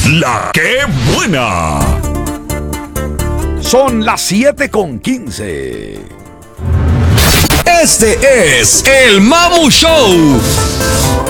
La que buena. Son las 7:15. Este es el Mamu Show.